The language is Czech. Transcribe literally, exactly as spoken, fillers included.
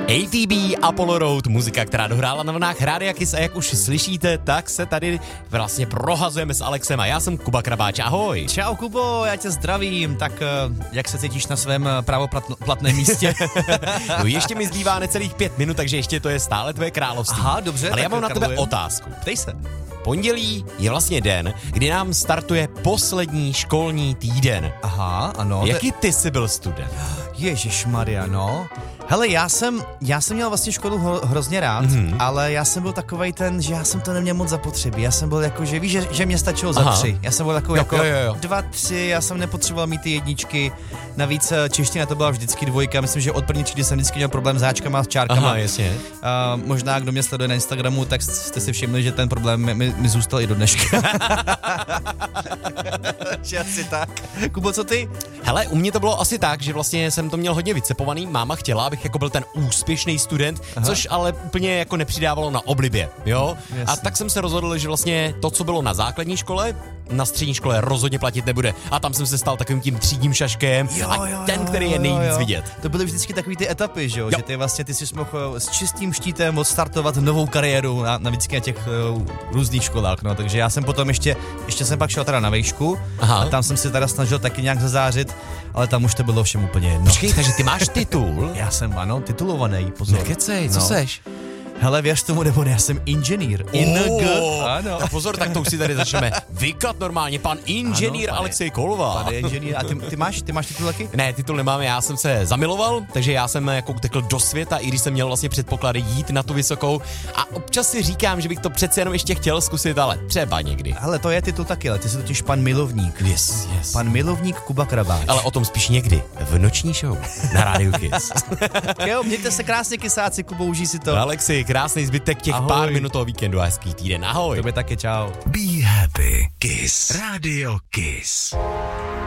A T B, Apollo Road, muzika, která dohrála na vlnách Rádia Kiss a jak už slyšíte, tak se tady vlastně prohazujeme s Alexem a já jsem Kuba Krabáč, ahoj. Čau Kubo, já tě zdravím, tak jak se cítíš na svém právoplatném místě? No ještě mi zbývá necelých pět minut, takže ještě to je stále tvoje království. Aha, dobře. Ale já mám na tebe Karlujem. otázku. Ptej se. Pondělí je vlastně den, kdy nám startuje poslední školní týden. Aha, ano. Jaký ty jsi byl student? Ježišmarja, no. Hele, já jsem, já jsem měl vlastně školu ho, hrozně rád, mm-hmm. ale já jsem byl takovej ten, že já jsem to neměl moc zapotřebí. Já jsem byl jako, že víš, že, že mě stačilo Aha. za tři. Já jsem byl takový jo, jako jo, jo. dva, tři, já jsem nepotřeboval mít ty jedničky. Navíc čeština to byla vždycky dvojka. Myslím, že od první třídy jsem vždycky měl problém s háčkama a s čárkama. Aha, jasně. Uh, možná, kdo mě sleduje na Instagramu, tak jste si všimli, že ten problém mi, mi, mi zůstal i do dneška. Že asi tak. Kubo, co ty? Hele, u mě to bylo asi tak, že vlastně jsem to měl hodně vycepovaný. Máma chtěla, abych jako byl ten úspěšný student, aha. což ale úplně jako nepřidávalo na oblibě, jo? Jasně. A tak jsem se rozhodl, že vlastně to, co bylo na základní škole, na střední škole rozhodně platit nebude. A tam jsem se stal takovým tím třídním šaškem jo, a jo, ten, jo, který je nejvíc jo, jo. vidět. To byly vždycky takový ty etapy, že jo? jo. Že ty vlastně ty si mohl s čistým štítem odstartovat novou kariéru na, na vždycky na těch uh, různých školách, no. Takže já jsem potom ještě, ještě jsem pak šel teda na vejšku aha. a tam jsem se teda snažil taky nějak zazářit, ale tam už to bylo všem úplně jedno. Počkej, takže ty máš titul? Já jsem, ano, titulovaný, pozor. Nekecej, co no. seš? Hele, věř tomu nebo ne, já jsem inženýr. Oh, I N G. Ano. Tak pozor, tak to už si tady začneme vykat normálně. Pan inženýr ano, Alexej Kolva. Pane inženýr, a ty, ty máš, ty máš titul taky? Ne, titul nemám, já jsem se zamiloval, takže já jsem jako utekl do světa, i když jsem měl vlastně předpoklady jít na tu vysokou. A občas si říkám, že bych to přece jenom ještě chtěl zkusit, ale třeba někdy. Hele, to je titul taky, ale ty jsi totiž pan milovník. Yes, yes. Pan milovník Kuba Krabáč. Ale o tom spíš někdy, v noční show na Rádiu Kiss. Jo, mějte se krásně, kysáci, Kubo, užij si to. Alexi, krásný zbytek těch ahoj. Pár minut toho víkendu a hezký týden. Ahoj. Tobě taky, čau. Be happy. Kiss. Radio Kiss.